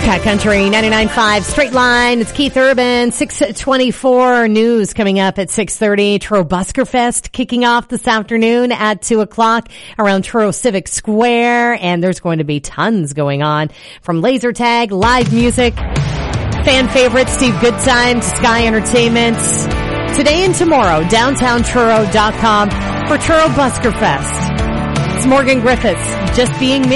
Cat Country 99.5 Straight Line. It's Keith Urban. 6:24 news coming up at 6:30. Truro Busker Fest kicking off this afternoon at 2 o'clock around Truro Civic Square. And there's going to be tons going on, from laser tag, live music, fan favorites, Steve Goodtime, to Sky Entertainment. Today and tomorrow, downtowntruro.com for Truro Busker Fest. It's Morgan Griffiths, just being me.